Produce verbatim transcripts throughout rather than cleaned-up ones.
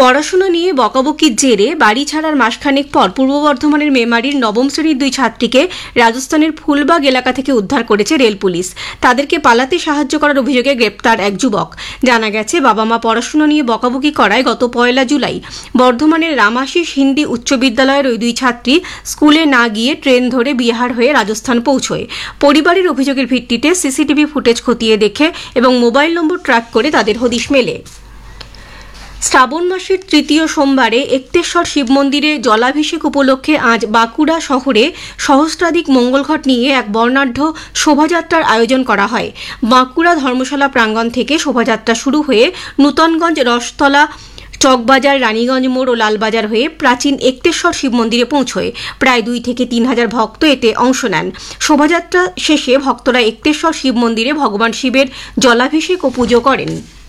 পড়াশোনা নিয়ে বকাবকির জেরে বাড়ি ছাড়ার মাসখানেক পর পূর্ব বর্ধমানের মেমারির নবম শ্রেণীর দুই ছাত্রীকে রাজস্থানের ফুলবাগ এলাকা থেকে উদ্ধার করেছে রেল পুলিশ। তাদেরকে পালাতে সাহায্য করার অভিযোগে গ্রেপ্তার এক যুবক। জানা গেছে, বাবা মা পড়াশোনা নিয়ে বকাবকি করায় গত পয়লা জুলাই বর্ধমানের রামাশিস হিন্দি উচ্চ বিদ্যালয়ের ওই দুই ছাত্রী স্কুলে না গিয়ে ট্রেন ধরে বিহার হয়ে রাজস্থান পৌঁছয়। পরিবারের অভিযোগের ভিত্তিতে সিসিটিভি ফুটেজ খতিয়ে দেখে এবং মোবাইল নম্বর ট্র্যাক করে তাদের হদিশ মেলে। শ্রাবণ মাসের তৃতীয় সোমবারে একতেশ্বর শিব মন্দিরে জলাভিষেক উপলক্ষে আজ বাঁকুড়া শহরে সহস্রাধিক মঙ্গলঘট নিয়ে এক বর্ণাঢ্য শোভাযাত্রার আয়োজন করা হয়। বাঁকুড়া ধর্মশালা প্রাঙ্গণ থেকে শোভাযাত্রা শুরু হয়ে নূতনগঞ্জ, রসতলা, চকবাজার, রানীগঞ্জ মোড় ও লালবাজার হয়ে প্রাচীন একতেশ্বর শিব মন্দিরে পৌঁছয়। প্রায় দুই থেকে তিন হাজার ভক্ত এতে অংশ নেন। শোভাযাত্রা শেষে ভক্তরা একতেশ্বর শিব মন্দিরে ভগবান শিবের জলাভিষেক ও পুজো করেন।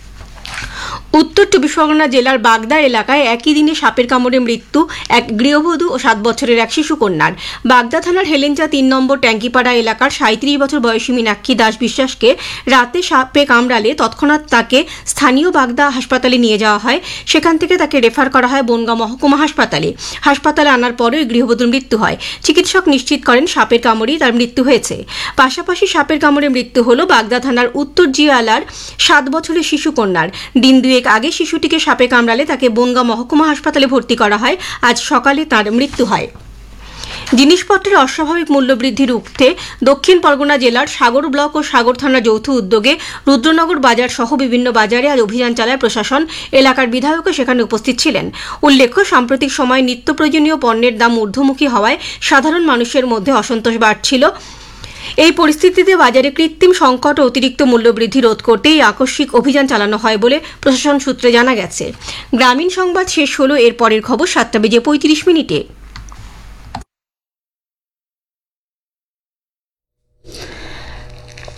উত্তর চব্বিশ পরগনা জেলার বাগদা এলাকায় একই দিনে সাপের কামড়ে মৃত্যু এক গৃহবধূ ও সাত বছরের এক শিশু কন্যার। বাগদা থানার হেলেঞ্চা তিন নম্বর ট্যাঙ্কিপাড়া এলাকার সাঁত্রিশ বছর বয়সী মীনাক্ষী দাস বিশ্বাসকে রাতে সাপে কামড়ালে তৎক্ষণাৎ তাকে স্থানীয় বাগদা হাসপাতালে নিয়ে যাওয়া হয়। সেখান থেকে তাকে রেফার করা হয় বনগাঁ মহকুমা হাসপাতালে। হাসপাতালে আনার পরে ওই গৃহবধূর মৃত্যু হয়। চিকিৎসক নিশ্চিত করেন সাপের কামড়েই তার মৃত্যু হয়েছে। পাশাপাশি সাপের কামড়ে মৃত্যু হল বাগদা থানার উত্তর জিয়ালার সাত বছরের শিশু কন্যার। দিন দুয়েক আগে শিশুটিকে সাপে কামড়ালে তাকে বনগাঁ মহকুমা হাসপাতালে ভর্তি করা হয়। আজ সকালে তার মৃত্যু হয়। জিনিসপত্রের অস্বাভাবিক মূল্যবৃদ্ধি রুখতে দক্ষিণ পরগনা জেলার সাগর ব্লক ও সাগর থানার যৌথ উদ্যোগে রুদ্রনগর বাজার সহ বিভিন্ন বাজারে আজ অভিযান চালায় প্রশাসন। এলাকার বিধায়কও সেখানে উপস্থিত ছিলেন। উল্লেখ্য, সাম্প্রতিক সময়ে নিত্য প্রয়োজনীয় পণ্যের দাম ঊর্ধ্বমুখী হওয়ায় সাধারণ মানুষের মধ্যে অসন্তোষ বাড়ছিল। এই পরিস্থিতিতে বাজারে কৃত্রিম সংকট ও অতিরিক্ত মূল্যবৃদ্ধি রোধ করতে এই আকস্মিক অভিযান চালানো হয় বলে প্রশাসন সূত্রে জানা গেছে। গ্রামীণ সংবাদ শেষ হল। এর পরের খবর সাতটা বেজে পঁয়ত্রিশ মিনিটে।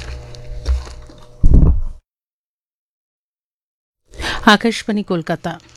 আকাশবাণী কলকাতা।